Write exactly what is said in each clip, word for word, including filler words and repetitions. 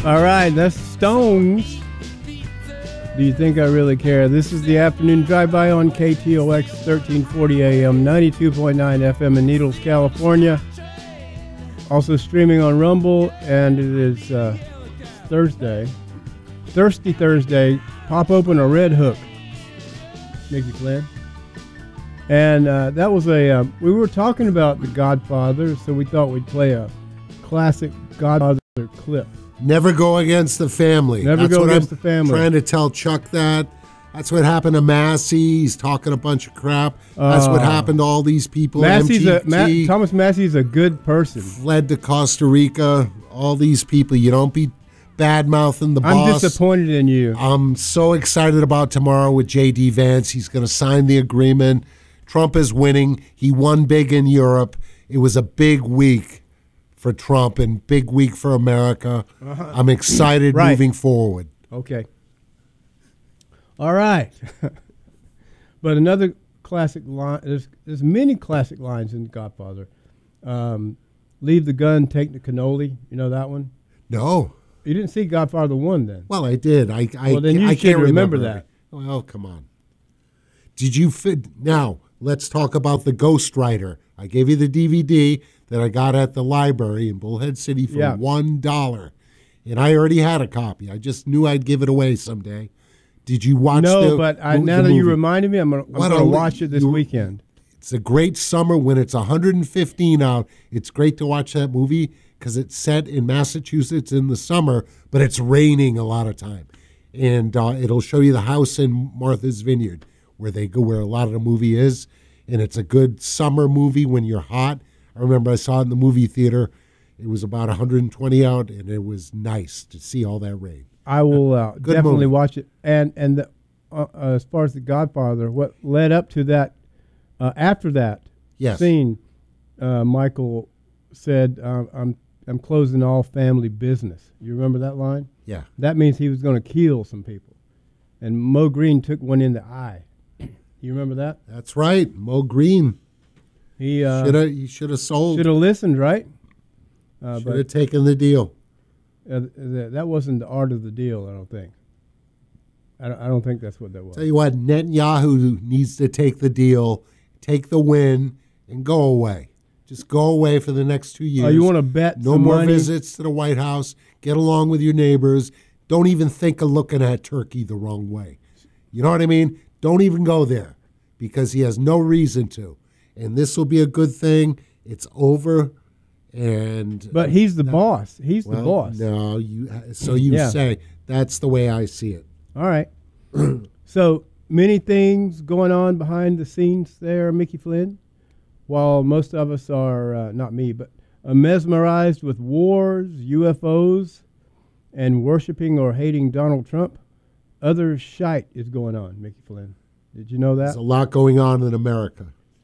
All right, that's Stones. Do you think I really care? This is the afternoon drive-by on K T O X thirteen forty A M, ninety-two point nine F M in Needles, California. Also streaming on Rumble, and it is uh, Thursday. Thirsty Thursday. Pop open a Red Hook. Mickey Flynn. And uh, that was a, uh, we were talking about The Godfather, so we thought we'd play a classic Godfather clip. Never go against the family. Never That's go what against I'm the family. Trying to tell Chuck that. That's what happened to Massey. He's talking a bunch of crap. That's uh, what happened to all these people. Massey's a, Ma- Thomas Massey's a good person. Fled to Costa Rica. All these people. You don't be bad-mouthing the I'm boss. I'm disappointed in you. I'm so excited about tomorrow with J D. Vance. He's going to sign the agreement. Trump is winning. He won big in Europe. It was a big week for Trump and big week for America. Uh-huh. I'm excited right. moving forward. Okay. All right. But another classic line, there's, there's many classic lines in Godfather. Um, leave the gun, take the cannoli. You know that one? No. You didn't see Godfather one then? Well, I did. I, I, well, then you I should can't remember, remember that. Well, come on. Did you fit? Now, let's talk about the Ghost Rider. I gave you the D V D that I got at the library in Bullhead City for yeah. one dollar. And I already had a copy. I just knew I'd give it away someday. Did you watch no, the No, but I, the now that movie? you reminded me, I'm going to watch it this you, weekend. It's a great summer when it's one hundred fifteen out. It's great to watch that movie because it's set in Massachusetts in the summer, but it's raining a lot of time. And uh, it'll show you the house in Martha's Vineyard where they go, where a lot of the movie is. And it's a good summer movie when you're hot. I remember I saw it in the movie theater. It was about one hundred twenty out, and it was nice to see all that rain. I will uh, definitely movie. watch it. And and the, uh, uh, as far as The Godfather, what led up to that, uh, after that yes. scene, uh, Michael said, uh, I'm I'm closing all family business. You remember that line? Yeah. That means he was going to kill some people. And Mo Green took one in the eye. You remember that? That's right. Mo Green. He uh, should have he should have sold. Should have listened, right? Uh, should have taken the deal. Uh, th- that wasn't the art of the deal, I don't think. I don't, I don't think that's what that was. Tell you what, Netanyahu needs to take the deal, take the win, and go away. Just go away for the next two years. Oh, you want to bet No some more money? visits to the White House. Get along with your neighbors. Don't even think of looking at Turkey the wrong way. You know what I mean? Don't even go there because he has no reason to. And this will be a good thing. It's over. And But he's the no, boss. He's well, the boss. No, you. So you yeah. say. That's the way I see it. All right. So many things going on behind the scenes there, Mickey Flynn. While most of us are, uh, not me, but uh, mesmerized with wars, U F Os, and worshiping or hating Donald Trump, other shite is going on, Mickey Flynn. Did you know that? There's a lot going on in America.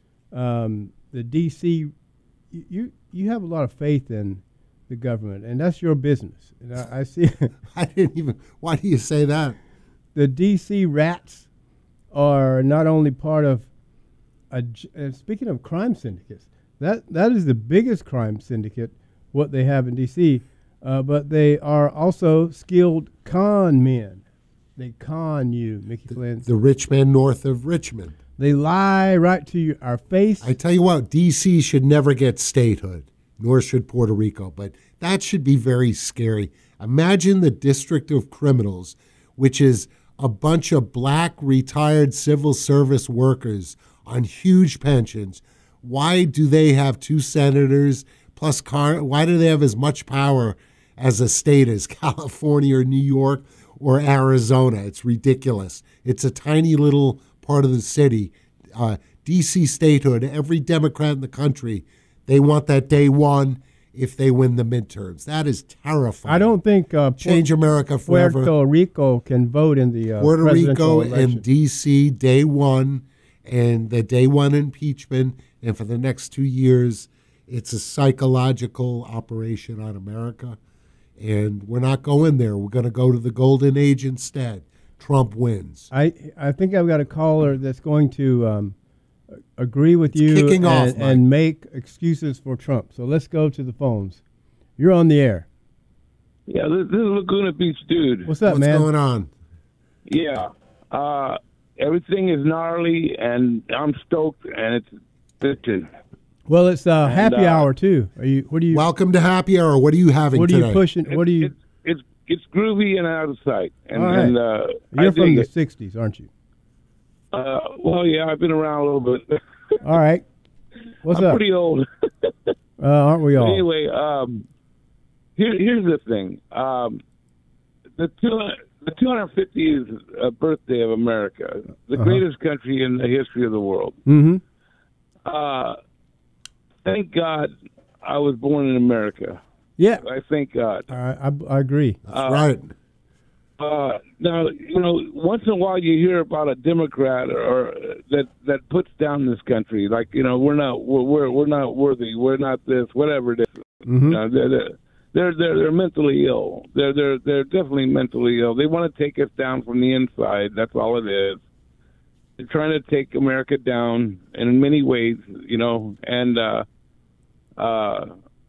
Um, the D C, you, you you have a lot of faith in the government, and that's your business. And I, I see. I didn't even. Why do you say that? The D C rats are not only part of a. Uh, speaking of crime syndicates, that that is the biggest crime syndicate what they have in D C, uh, but they are also skilled con men. They con you, Mickey The, Flynn. the rich men north of Richmond. They lie right to you, our face. I tell you what, D C should never get statehood, nor should Puerto Rico, but that should be very scary. Imagine the District of Criminals, which is a bunch of black retired civil service workers on huge pensions. Why do they have two senators plus car? Why do they have as much power as a state as California or New York or Arizona? It's ridiculous. It's a tiny little part of the city. Uh, D C statehood, every Democrat in the country, they want that day one if they win the midterms. That is terrifying. I don't think uh, Change America forever. Puerto Rico can vote in the uh, Puerto presidential Rico election. and D C day one and the day one impeachment, and for the next two years, it's a psychological operation on America, and we're not going there. We're going to go to the golden age instead. Trump wins. I I think I've got a caller that's going to um, agree with It's you kicking and, off, and make excuses for Trump. So let's go to the phones. You're on the air. Yeah, this, this is Laguna Beach dude. What's up, What's man? going on? Yeah. Uh, everything is gnarly, and I'm stoked, and it's bitching. Well, it's uh, And, happy uh, hour too. Are you? What are you? Welcome to Happy Hour. What are you having what are today? you pushing? What are you? It's, it's, it's, it's groovy and out of sight. And, All right. and uh, You're I from dig the it. sixties, aren't you? Uh, well, yeah, I've been around a little bit. All right. What's I'm up? pretty old. Uh, aren't we all? Anyway, um, here, here's the thing. Um, the two, the two hundred fiftieth uh, birthday of America, the Uh-huh. greatest country in the history of the world. Mm-hmm. Uh, thank God I was born in America. Yeah. I thank God. All right. I, I agree. That's Uh, right. Uh, now, you know, once in a while you hear about a Democrat or, or that that puts down this country, like, you know, we're not we're we're, we're not worthy, we're not this, whatever it is. Mm-hmm. Uh, they're, they're they're they're they're mentally ill. They're they're they're definitely mentally ill. They want to take us down from the inside. That's all it is. They're trying to take America down in many ways, you know, and uh, uh,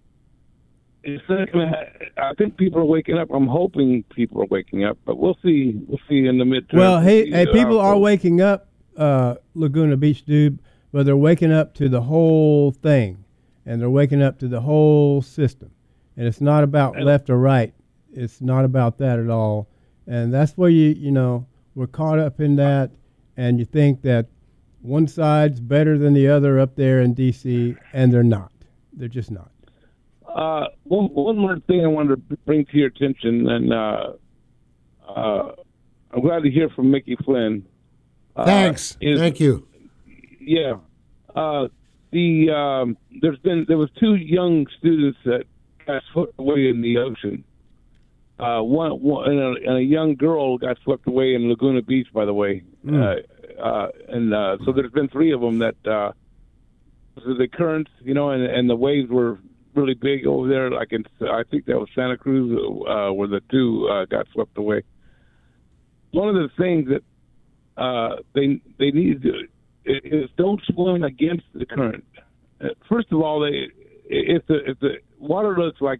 it's not gonna, I think people are waking up. I'm hoping people are waking up, but we'll see. We'll see in the midterm. Well, hey, hey, Uh, people are so- waking up, uh, Laguna Beach dude, but they're waking up to the whole thing, and they're waking up to the whole system, and it's not about left or right. It's not about that at all, and that's where you, you know, we're caught up in that, and you think that one side's better than the other up there in D C, and they're not. They're just not. Uh, one, one more thing I wanted to bring to your attention, and uh, uh, I'm glad to hear from Mickey Flynn. Uh, Thanks. is- Thank you. Yeah, uh, the um, there's been there was two young students that got swept away in the ocean. Uh, one, one and, a, and a young girl got swept away in Laguna Beach, by the way. Mm. Uh, uh, and uh, so there's been three of them that uh, the currents, you know, and, and the waves were really big over there. Like in, I think that was Santa Cruz, uh, where the two uh, got swept away. One of the things that uh, they they need to do is don't swim against the current. Uh, First of all, they if the if the water looks like,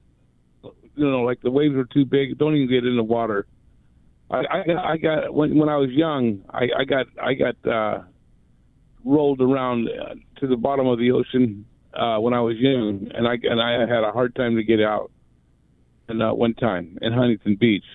you know, like the waves are too big, don't even get in the water. I, I got I got when when I was young, I, I got I got uh, rolled around uh, to the bottom of the ocean uh, when I was young, and I and I had a hard time to get out. And uh, one time in Huntington Beach,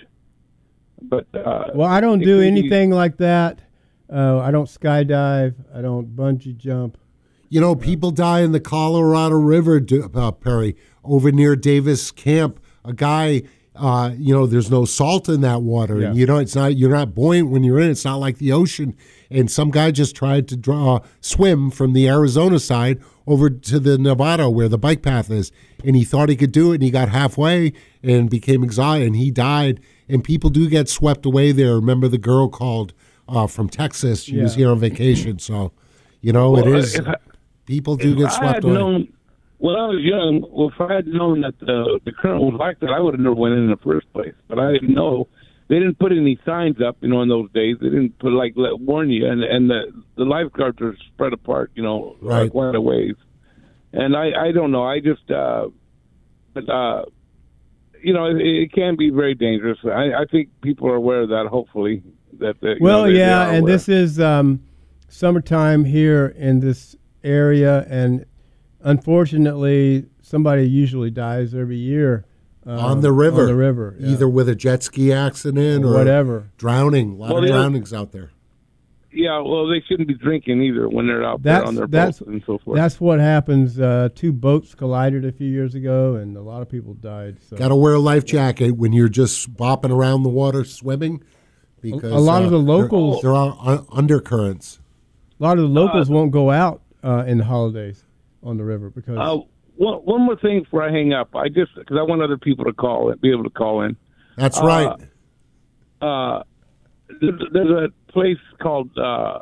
but uh, Well, I don't it do could be- anything like that. Uh, I don't skydive. I don't bungee jump. You know, people die in the Colorado River, do- uh, Perry, over near Davis Camp. A guy, uh, you know, there's no salt in that water, and Yeah. you know, it's not. You're not buoyant when you're in. It's not like the ocean. And some guy just tried to draw swim from the Arizona side over to the Nevada where the bike path is, and he thought he could do it, and he got halfway and became exhausted, and he died. And people do get swept away there. Remember the girl called uh, from Texas? She was Yeah. here on vacation, so you know it Well, is. if I- People do If get I swept had away. known when I was young, well, if I had known that the the current was like that, I would have never went in, in the first place. But I didn't know. They didn't put any signs up, you know, in those days. They didn't put like let, warn you, and and the the lifeguards are spread apart, you know, Right. like quite a ways. And I I don't know. I just uh, but uh, you know, it, it can be very dangerous. I I think people are aware of that. Hopefully, that they, you Well, know, they- they yeah, are and aware. this is um, summertime here in this area, and unfortunately, somebody usually dies every year um, on the river. On the river, yeah. Either with a jet ski accident or, Or whatever. drowning. A lot Well, of yeah. drownings out there. Yeah, well, they shouldn't be drinking either when they're out there That's on their that's boats and so forth. that's what happens. Uh, two boats collided a few years ago, and a lot of people died. So Got to wear a life jacket when you're just bopping around the water swimming, because a lot of uh, the locals- there, there are un- undercurrents. a lot of the locals won't go out uh, in the holidays on the river because Uh, one, one more thing before I hang up. I just because I want other people to call it, be able to call in. That's Uh, right. Uh, there's, there's a place called uh,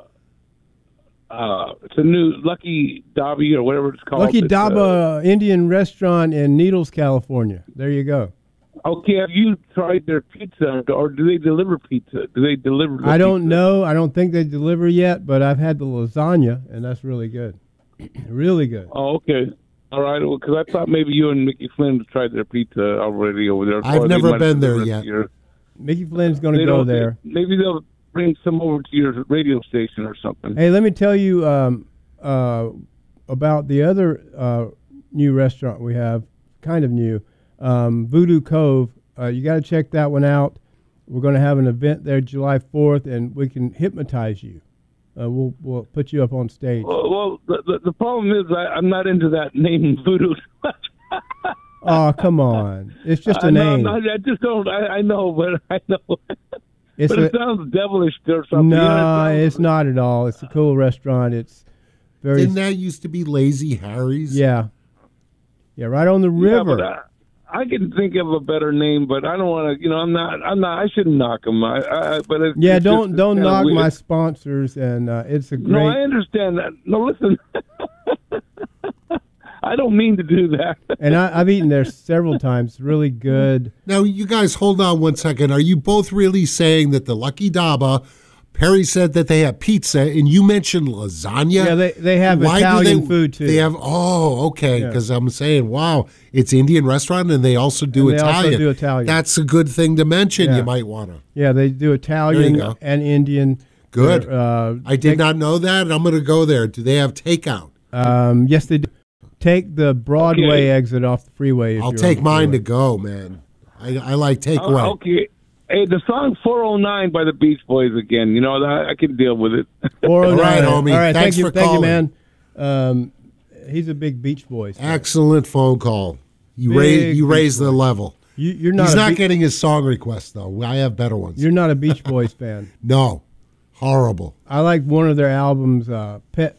uh, it's a new Lucky Dobby or whatever it's called. Lucky It's, uh, Daba Indian Restaurant in Needles, California. There you go. okay, have you tried their pizza, or do they deliver pizza? Do they deliver? the I don't pizza? know. I don't think they deliver yet, but I've had the lasagna, and that's really good. Really good. Oh, okay. All right, well, because I thought maybe you and Mickey Flynn tried their pizza already over there. I've Or they never might been have there the yet. rest of your- Mickey Flynn's going to They go don't- there. Maybe they'll bring some over to your radio station or something. Hey, let me tell you um, uh, about the other uh, new restaurant we have, kind of new, um, Voodoo Cove. Uh, you got to check that one out. We're going to have an event there July fourth, and we can hypnotize you. Uh, we'll we'll put you up on stage. Well, well the, the, the problem is I, I'm not into that name Voodoo. Oh, come on. It's just a I know, name. I'm not- I just don't. I, I know, but I know. It's but it a- sounds devilish or something. No, You know, it it's sounds- not at all. It's a cool restaurant. It's very Didn't that used to be Lazy Harry's? yeah, yeah, right on the Yeah, river. but I, I can think of a better name, but I don't want to. You know, I'm not. I'm not. I shouldn't knock them. I, I, but it's, yeah, it's don't just, it's don't kinda knock weird. my sponsors, and uh, it's a No, I great. understand that. No, listen. I don't mean to do that. And I, I've eaten there several times. It's really good. Now, you guys, hold on one second. Are you both really saying that the Lucky Daba, Perry said that they have pizza, and you mentioned lasagna? Yeah, they they have Why do Italian they- food too. They have, oh, okay, Yeah. because I'm saying, wow, it's Indian restaurant, and they also do And they also Italian. do Italian. That's a good thing to mention. Yeah. You might want to. yeah, they do Italian go. and Indian. Good. They're, Uh, I did not know that. I'm going to go there. Do they have takeout? Um, yes, they do. Take the Broadway Okay. exit off the freeway. If I'll you're take on the mine to freeway. go, man. I, I like takeaway. Oh, okay. Hey, the song four oh nine by the Beach Boys again. You know, I, I can deal with it. four oh nine. All right, homie. All right, Thanks thank you, for thank you, calling. man. Um, he's a big Beach Boys fan. Excellent phone call. You Big raise you Beach raise the Boys. level. You, you're not. He's a not Be- getting his song request though. I have better ones. You're not a Beach Boys fan. No, horrible. I like one of their albums, uh, Pet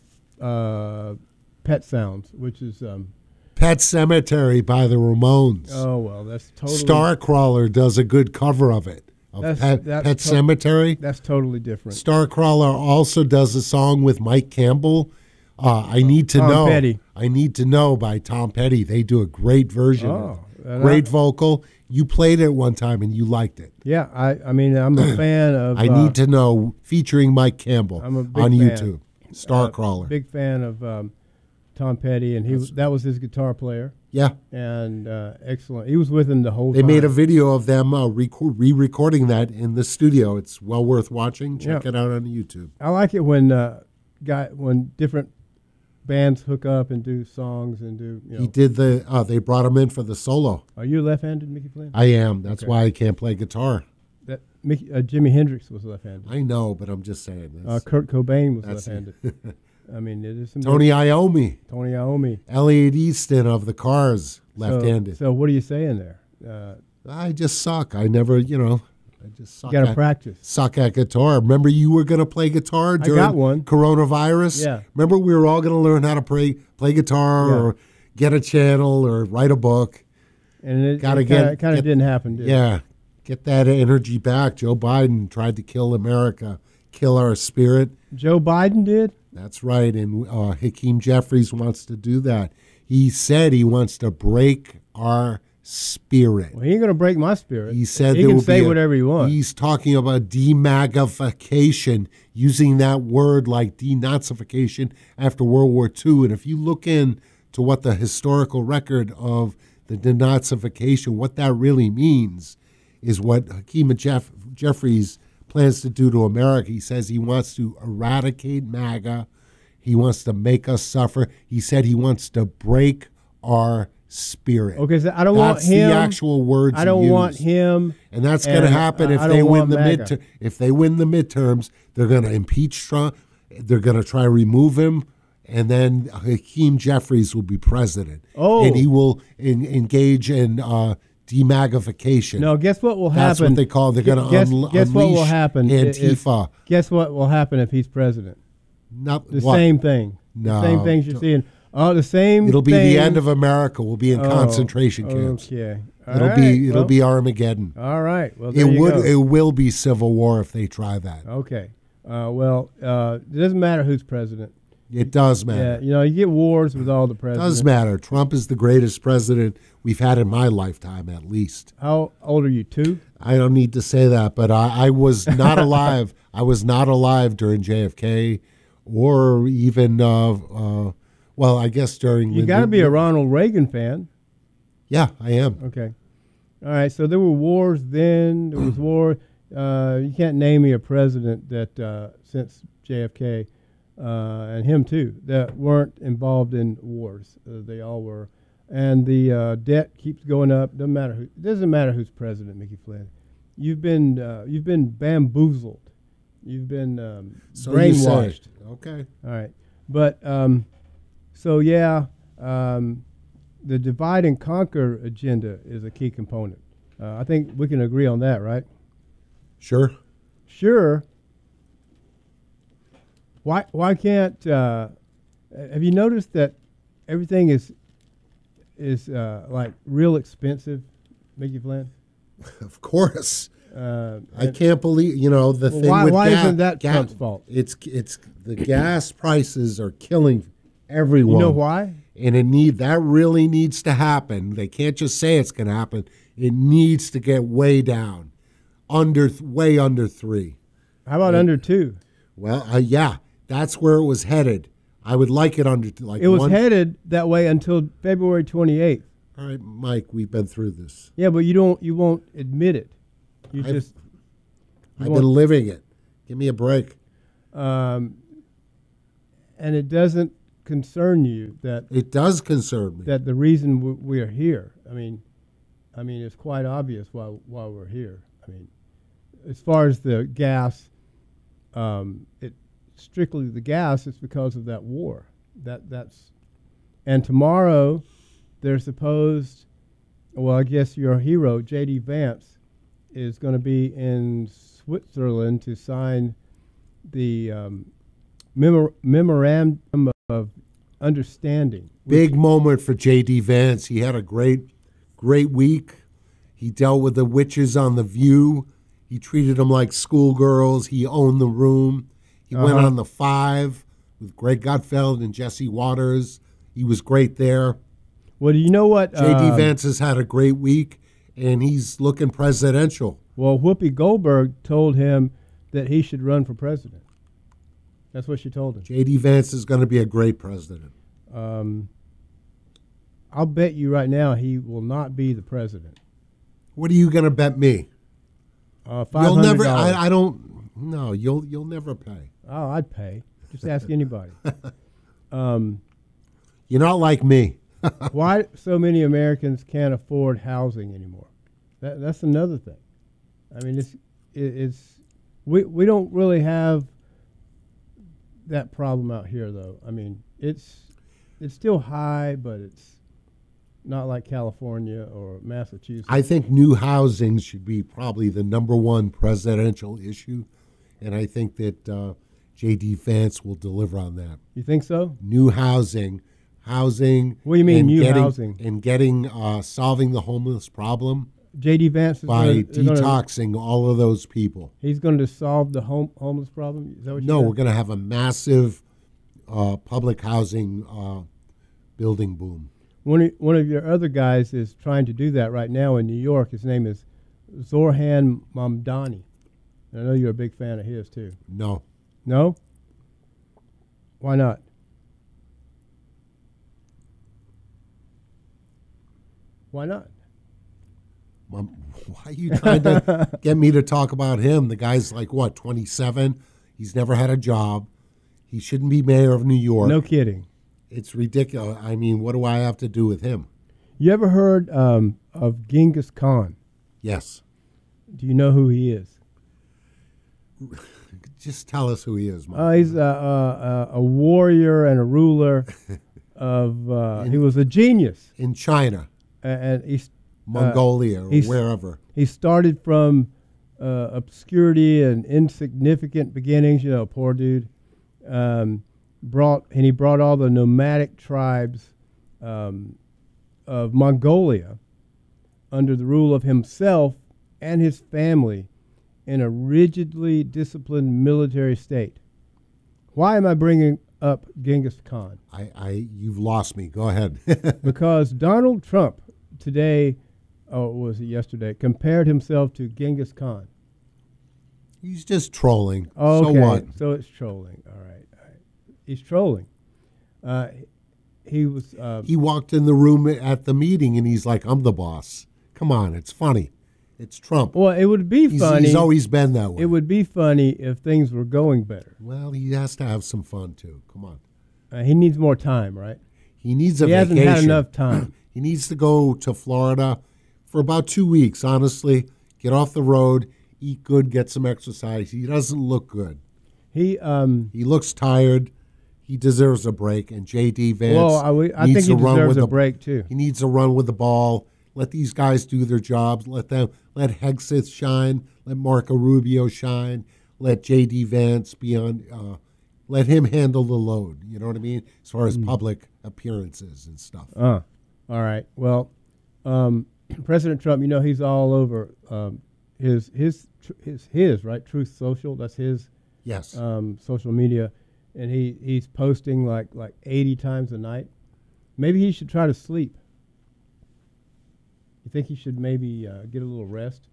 uh, Pet Sounds, which is um, Pet Cemetery by the Ramones. oh well, that's totally Starcrawler does a good cover of it. Of That's- Pet, that's Pet to- Cemetery. that's totally different. Starcrawler also does a song with Mike Campbell. Uh, I need to Tom know. Petty. I need to know by Tom Petty. They do a great version. Oh, of and it. Great I- vocal. You played it one time and you liked it. Yeah, I I mean I'm a fan of. I uh, need to know featuring Mike Campbell I'm a big on fan. YouTube. Starcrawler. uh, big fan of um, Tom Petty, and he was, that was his guitar player, yeah. and uh, excellent. He was with him the whole They time. made a video of them uh, reco- re-recording that in the studio. It's well worth watching. Check Yeah. it out on YouTube. I like it when uh, guy when different bands hook up and do songs and do. You know, He did the. Uh, they brought him in for the solo. are you left-handed, Mickey Flynn? I am. That's Okay. why I can't play guitar. That Mickey, uh, Jimi Hendrix was left-handed. I know, but I'm just saying Uh, this. Kurt Cobain was That's it. left-handed. I mean, it is some Tony Iommi, Tony Iommi, Elliot Easton of the Cars, So- left-handed. So, what are you saying there? Uh, I just suck. I never, you know, I just suck. you got to at, practice. suck at guitar. Remember, you were going to play guitar I during got one. coronavirus. Yeah. Remember, we were all going to learn how to play play guitar Yeah. or get a channel or write a book. And it, Gotta it get- kind of kind get- of didn't happen, did it? Yeah, get that energy back. Joe Biden tried to kill America, kill our spirit. Joe Biden did? That's right, and uh, Hakeem Jeffries wants to do that. He said he wants to break our spirit. Well, he ain't going to break my spirit. He said he there can will say be a- whatever he wants. He's talking about demagnification, using that word like denazification after World War Two. And if you look in to what the historical record of the denazification, what that really means is what Hakeem Jeff- Jeffries plans to do to America. He says he wants to eradicate MAGA. He wants to make us suffer. He said he wants to break our spirit. Okay, so I don't That's want him. the actual words I don't he want used. him. And that's going to and happen I- if I they don't win want the MAGA. mid. If they win the midterms, they're going to impeach Trump. They're going to try to remove him, and then Hakeem Jeffries will be president. Oh. and he will en- engage in uh, demagnification. No, guess what will That's happen? what they call. They're going to guess, unle- guess what will unleash happen? i- is- Antifa. guess what will happen if he's president? Not The what? same thing. No. The same things you're seeing. Oh, the same. It'll be thing. the end of America. We'll be in Oh, concentration camps. Okay. All It'll right, be it'll well, be Armageddon. All right. Well, there It you would go. it will be civil war if they try that. Okay. Uh, well, uh, it doesn't matter who's president. It does matter. Yeah, you know, you get wars with all the It presidents. does matter. Trump is the greatest president we've had in my lifetime, at least. How old are you? Two? I don't need to say that, but I, I was not alive. I was not alive during J F K or even uh, uh, Well, I guess during You the- got to be a Ronald Reagan fan. Yeah, I am. Okay. All right. So there were wars then. There was war. Uh, you can't name me a president that uh, since J F K uh, and him too that weren't involved in wars. Uh, they all were, and the uh, debt keeps going up. Doesn't matter who. It doesn't matter who's president, Mickey Flynn. You've been uh, you've been bamboozled. You've been um, So you say. brainwashed. Okay. All right. But um, so yeah, um, the divide and conquer agenda is a key component. Uh, I think we can agree on that, right? Sure. Sure. Why why can't uh, have you noticed that everything is is uh, like real expensive, Mickey Flynn? Of course. Uh, I can't believe, you know, the Well, thing why- with why gas. isn't that Trump's fault? It's it's the gas prices are killing everyone. You know why? And it need that really needs to happen. They can't just say it's going to happen. It needs to get way down, under way under three. How about Yeah. under two? Well, uh, yeah, that's where it was headed. I would like it under like It was one. headed that way until February twenty-eighth. All right, Mike, we've been through this. Yeah, but you don't you won't admit it. You I've- just you I've won't- been living it. Give me a break. um, and it doesn't concern you that It does concern me. that the reason w- we are here. I mean, I mean it's quite obvious why why we're here. I mean, as far as the gas, um, it strictly the gas. It's because of that war. That that's, and tomorrow, they're supposed. Well, I guess your hero J D Vance is going to be in Switzerland to sign the um, memor- memorandum of understanding. Big moment for J D Vance. He had a great, great week. He dealt with the witches on The View. He treated them like schoolgirls. He owned the room. He went Uh-huh. on The Five with Greg Gutfeld and Jesse Waters. He was great there. Well, do you know what? J D um, Vance has had a great week, and he's looking presidential. Well, Whoopi Goldberg told him that he should run for president. That's what she told him. J D Vance is going to be a great president. Um, I'll bet you right now he will not be the president. What are you going to bet me? Uh, Five You'll hundred never. dollars. I, I don't. No, you'll you'll never pay. Oh, I'd pay. Just ask anybody. Um, You're not like me. why so many Americans can't afford housing anymore? That, that's another thing. I mean, it's it, it's we we don't really have that problem out here, though. I mean, it's it's still high, but it's not like California or Massachusetts. I think new housing should be probably the number one presidential issue, and I think that uh, J D Vance will deliver on that. You think so? New housing, housing. What do you mean, and new getting, housing? And getting uh, solving the homeless problem J D Vance is by gonna, they're gonna- detoxing all of those people. he's going to solve the home, homeless problem. Is that what you No, said? we're going to have a massive uh, public housing uh, building boom. One of, one of your other guys is trying to do that right now in New York. His name is Zorhan Mamdani. I know you're a big fan of his too. No, No? Why not? Why not? Um, why are you trying to get me to talk about him? The guy's like, what, twenty-seven? He's never had a job. He shouldn't be mayor of New York. No kidding. It's ridiculous. I mean, what do I have to do with him? You ever heard um, of Genghis Khan? Yes. Do you know who he is? Just tell us who he is, Mike. Uh, he's a, a, a warrior and a ruler of. Uh, he was a genius, In China, A- and he's Mongolia, or he's- wherever. he started from uh, obscurity and insignificant beginnings. You know, poor dude. Um, brought and he brought all the nomadic tribes um, of Mongolia under the rule of himself and his family in a rigidly disciplined military state. Why am I bringing up Genghis Khan? I, I, you've lost me. Go ahead. Because Donald Trump today, oh, was it yesterday, compared himself to Genghis Khan. He's just trolling. Okay, So what? so it's trolling. All right, all right. He's trolling. Uh, he was. Uh, He walked in the room at the meeting and he's like, "I'm the boss." Come on, it's funny. It's Trump. well, it would be He's, funny. he's always been that way. It would be funny if things were going better. Well, he has to have some fun too. Come on. Uh, he needs more time, right? He needs a He vacation. hasn't had enough time. He needs to go to Florida for about two weeks, honestly. Get off the road, eat good, get some exercise. He doesn't look good. He um. He looks tired. He deserves a break. And J D. Vance Well, I, we- I needs think he to run deserves with a the, break too. He needs to run with the ball. Let these guys do their jobs. Let them let Hegseth shine. Let Marco Rubio shine. Let J D. Vance be on. Uh, let him handle the load. You know what I mean? As far as Mm. public appearances and stuff. Uh, all right. Well, um, President Trump, you know, he's all over um, his his tr- his his right. Truth Social. That's his Yes. um, social media, and he he's posting like like eighty times a night. Maybe he should try to sleep. You think he should maybe uh, get a little rest?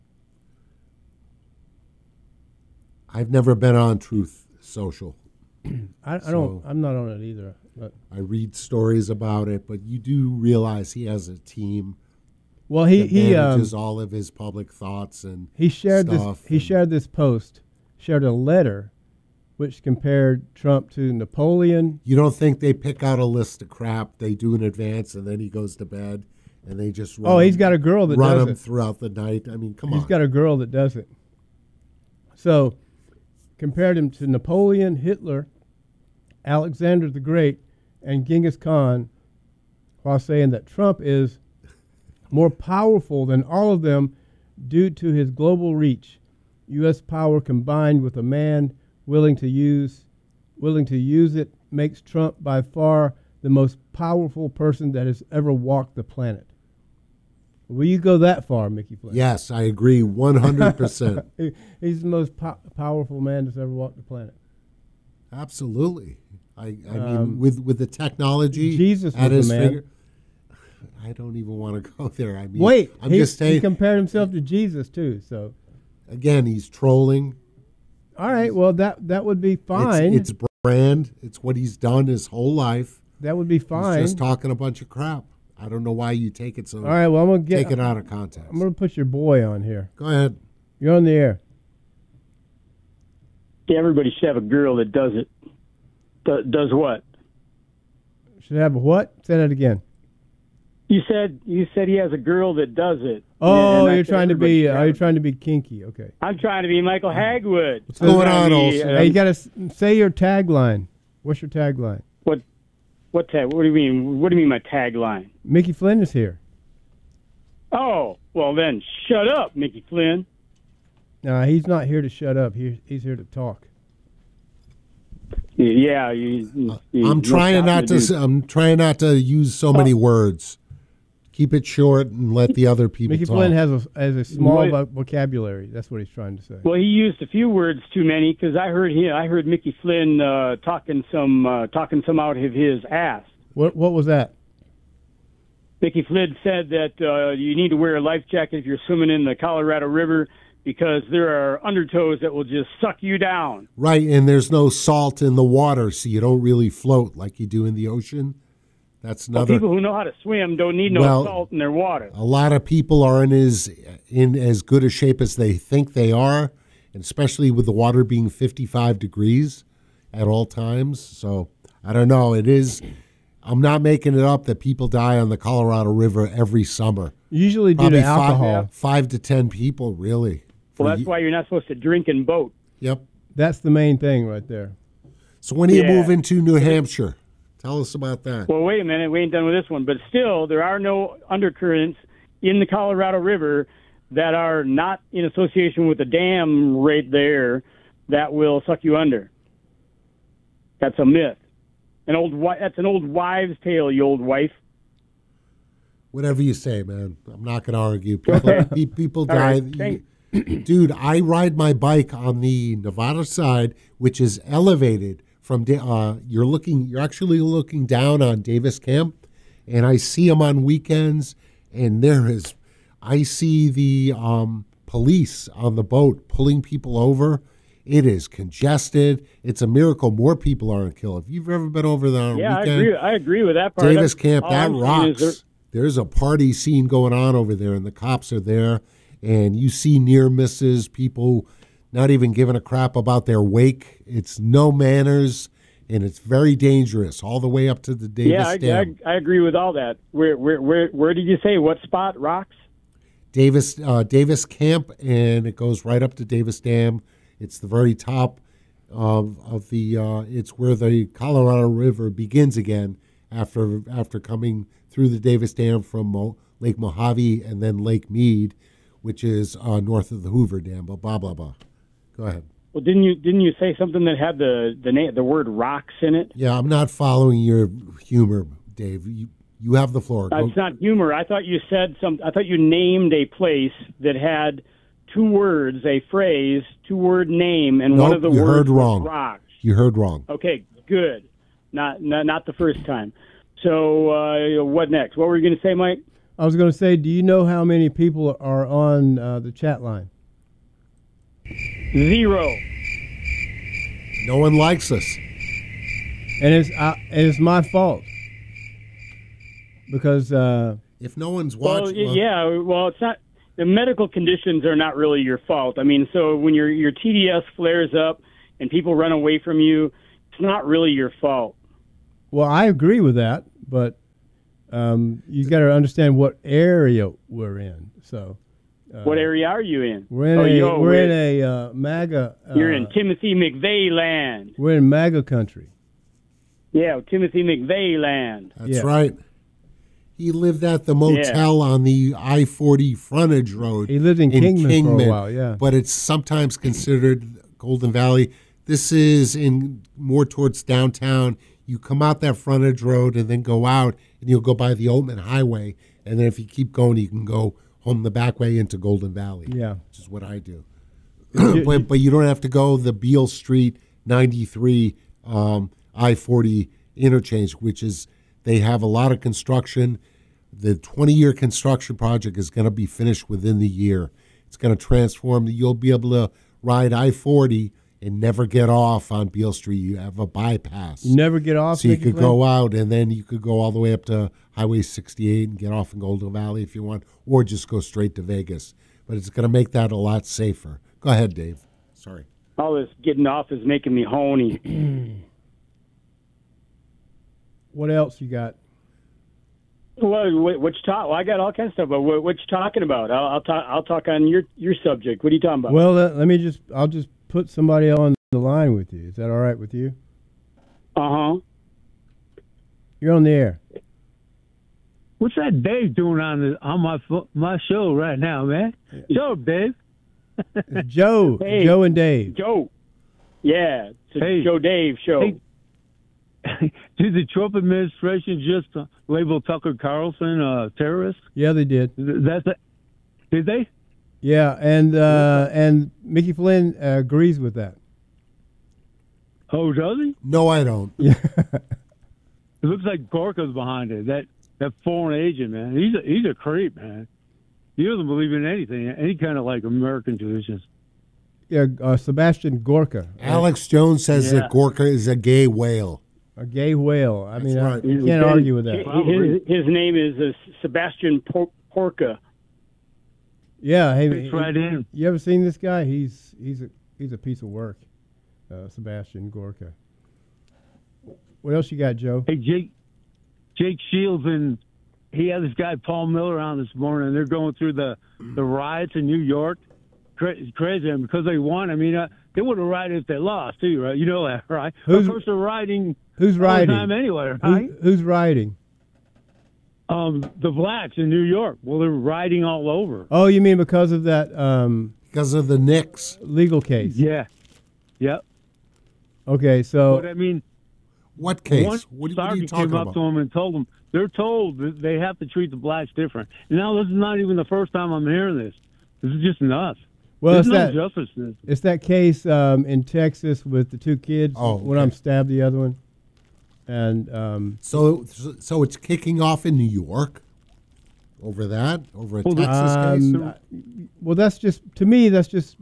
I've never been on Truth Social. I, I So- don't. I'm not on it either. But I read stories about it, but you do realize he has a team well, he that he um, manages all of his public thoughts and he shared stuff this. He and- shared this post. Shared a letter, which compared Trump to Napoleon. You don't think they pick out a list of crap they do in advance and then he goes to bed and they just run Oh, he's him- got a girl that run does him it. throughout the night? I mean, come He's on. got a girl that does it. So, compared him to Napoleon, Hitler, Alexander the Great, and Genghis Khan, while saying that Trump is more powerful than all of them due to his global reach, U S power combined with a man willing to use willing to use it makes Trump by far the most powerful person that has ever walked the planet. Will you go that far, Mickey Flynn? Yes, I agree one hundred percent. He- He's the most po- powerful man that's ever walked the planet. Absolutely. I, I mean, Um, with, with the technology Jesus at was his a man. finger. I don't even want to go there. I mean, Wait, I'm he, just he saying, compared himself to Jesus too. So, again, he's trolling. all right, well that that would be fine. It's, it's brand. It's what he's done his whole life. that would be fine. He's just talking a bunch of crap. I don't know why you take it so. all right, well I'm gonna get. take it out of context. I'm gonna put your boy on here. Go ahead. You're on the air. Yeah, everybody should have a girl that does it. Do, does what? Should have a what? Say that again. You said you said he has a girl that does it. Oh, And I you're said trying to everybody be. should Are have you it. trying to be kinky? Okay. I'm trying to be Michael Hagwood. What's going on, Be, Olson? uh, Hey, you gotta s- say your tagline. What's your tagline? what? What tag? What do you mean? What do you mean my tagline? Mickey Flynn is here. Oh, well then, shut up, Mickey Flynn. No, he's not here to shut up. He, he's here to talk. Yeah, you. you I'm no trying not to. do. s- I'm trying not to use so many words. Keep it short and let the other people Mickey talk. Flynn has a has a small What- vo- vocabulary. That's what he's trying to say. Well, he used a few words too many because I heard him. I heard Mickey Flynn uh, talking some uh, talking some out of his ass. What what was that? Mickey Flynn said that uh, you need to wear a life jacket if you're swimming in the Colorado River because there are undertows that will just suck you down. Right, and there's no salt in the water, so you don't really float like you do in the ocean. That's Well, another. people who know how to swim don't need no Well- salt in their water. A lot of people are in as in as good a shape as they think they are, and especially with the water being fifty-five degrees at all times. So I don't know. It is. I'm not making it up that people die on the Colorado River every summer. Usually due Probably to alcohol. five, five to ten people, really. Well, For that's ye- why you're not supposed to drink and boat. Yep. That's the main thing right there. So when do you Yeah. move into New Hampshire? Tell us about that. Well, wait a minute. We ain't done with this one. But still, there are no undercurrents in the Colorado River that are not in association with the dam right there that will suck you under. That's a myth. An old wi- That's an old wives' tale, you old wife. Whatever you say, man. I'm not going to argue. People, pe- people All die. right, thank- Dude, I ride my bike on the Nevada side, which is elevated from. Da- Uh, you're looking. You're actually looking down on Davis Camp, and I see them on weekends. And there is, I see the um, police on the boat pulling people over, It is congested. It's a miracle more people aren't killed. If you've ever been over there on Yeah, a I weekend, agree. I agree with that part. Davis That's- Camp, all that I'm saying is rocks. there- There's a party scene going on over there, and the cops are there, and you see near misses, people not even giving a crap about their wake. It's no manners, and it's very dangerous all the way up to the Davis Yeah, I, Dam. I, I agree with all that. Where, where, where, where did you say? What spot? Rocks? Davis uh, Davis Camp, and it goes right up to Davis Dam. It's the very top of of the. Uh, it's where the Colorado River begins again after after coming through the Davis Dam from Mo- Lake Mojave and then Lake Mead, which is uh, north of the Hoover Dam. But blah blah blah. Go ahead. Well, didn't you didn't you say something that had the the name, the word rocks in it? Yeah, I'm not following your humor, Dave. You you have the floor. Uh, Go- it's not humor. I thought you said some. I thought you named a place that had two words, a phrase, two word name, and one Nope, of the you words heard was wrong. rocks. You heard wrong. Okay, good. Not not, not the first time. So uh, what next? What were you going to say, Mike? I was going to say, do you know how many people are on uh, the chat line? Zero. No one likes us. And it's uh, and it's my fault because uh, If no one's Well, watching, y- yeah. Well, it's not. The medical conditions are not really your fault. I mean, so when your your T D S flares up and people run away from you, it's not really your fault. well, I agree with that, but um, you got to understand what area we're in. So uh, What area are you in? we're in oh, a yo, we're in a uh, MAGA. Uh, You're in Timothy McVeigh land. we're in MAGA country. Yeah, Timothy McVeigh land. that's yeah. right. He lived at the motel on the I forty frontage road. He lived in Kingman for a while, yeah. But it's sometimes considered Golden Valley. This is in more towards downtown. You come out that frontage road and then go out, and you'll go by the Oatman Highway. And then if you keep going, you can go home the back way into Golden Valley. Yeah. Which is what I do. but, but you don't have to go the Beale Street ninety-three um, I forty interchange, which is they have a lot of construction. The twenty-year construction project is going to be finished within the year. It's going to transform. You'll be able to ride I forty and never get off on Beale Street. You have a bypass. You never get off. So you Mickey could Flynn? go out, and then you could go all the way up to Highway sixty-eight and get off in Golden Valley if you want, or just go straight to Vegas. But it's going to make that a lot safer. Go ahead, Dave. Sorry. All this getting off is making me horny. What else you got? What, what, what you talk? Well, I got all kinds of stuff. But what, what you talking about? I'll, I'll talk. I'll talk on your your subject. What are you talking about? Well, uh, let me just. I'll just put somebody on the line with you. Is that all right with you? Uh huh. You're on the air. What's that Dave doing on the, on my fo- my show right now, man? Show up, Dave. It's Joe. Hey. Joe and Dave. Joe. Yeah, it's a Hey. Joe Dave show. Hey. Did the Trump administration just uh, label Tucker Carlson a terrorist? Yeah, they did. That's a, did they? Yeah, and uh, and Mickey Flynn uh, agrees with that. Oh, does he? No, I don't. Yeah. It looks like Gorka's behind it. That that foreign agent, man. He's a, he's a creep, man. He doesn't believe in anything, any kind of like American traditions. Yeah, uh, Sebastian Gorka, Alex Jones says Yeah. that Gorka is a gay whale. a gay whale. I mean, I, right. you can't argue with that. His, his name is uh, Sebastian Por- Porca. Yeah, hey, Fits right in. you ever seen this guy? He's he's a he's a piece of work, uh, Sebastian Gorka. What else you got, Joe? Hey, Jake, Jake Shields and he had this guy Paul Miller on this morning. And they're going through the the riots in New York. Cra- Crazy, and because they won. I mean, uh, they would have rioted if they lost too, right? You know that, right? Who's- of course, they're riding Who's all the riding? time anyway, right? Who's, who's riding? Um, the blacks in New York. Well, they're riding all over. Oh, you mean because of that um, Because of the Knicks. legal case? Yeah, yep. Okay, so But I mean, What case? one What, what are you sergeant talking came up about? to them and told them they're told that they have to treat the blacks different. And now this is not even the first time I'm hearing this. This is just nuts. well, There's it's no that justice in this. it's that case um, in Texas with the two kids. Oh, one okay. of them stabbed the other one, and um, So, so it's kicking off in New York over that, over a Well, the- Texas case. um, well, that's just to me. That's just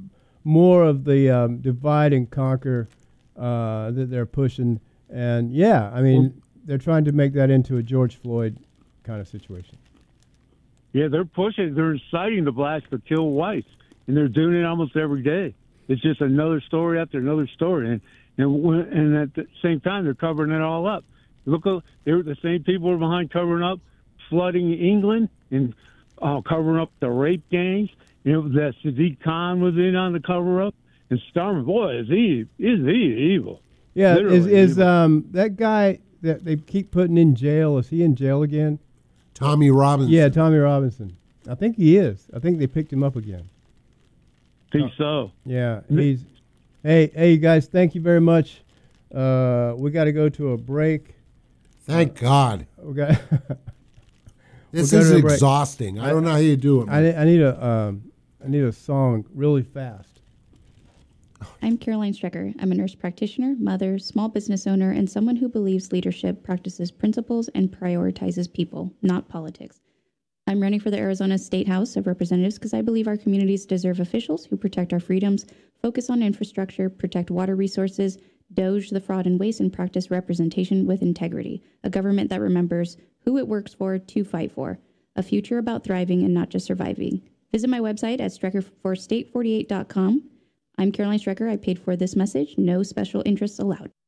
more of the um, divide and conquer uh, that they're pushing. And yeah, I mean, well, they're trying to make that into a George Floyd kind of situation. Yeah, they're pushing. They're inciting the blacks to kill whites, and they're doing it almost every day. It's just another story after another story, and and and at the same time, they're covering it all up. Look, they were the same people who were behind covering up flooding England and uh, covering up the rape gangs. You know, that Sadiq Khan was in on the cover up, and Starmer, boy, is he is he evil? Yeah, Literally is is evil. um that guy that they keep putting in jail? Is he in jail again? Tommy Robinson. Yeah, Tommy Robinson. I think he is. I think they picked him up again. Think so. Yeah, he's. Hey, hey, guys! Thank you very much. Uh, we got to go to a break. Thank uh, God. We got. This we'll is exhausting. I, I don't know how you do it. I, I need a. Um, I need a song really fast. I'm Caroline Strecker. I'm a nurse practitioner, mother, small business owner, and someone who believes leadership practices principles and prioritizes people, not politics. I'm running for the Arizona State House of Representatives because I believe our communities deserve officials who protect our freedoms, focus on infrastructure, protect water resources, doge the fraud and waste, and practice representation with integrity. A government that remembers who it works for to fight for. A future about thriving and not just surviving. Visit my website at strecker for state forty-eight dot com. I'm Caroline Strecker. I paid for this message. No special interests allowed.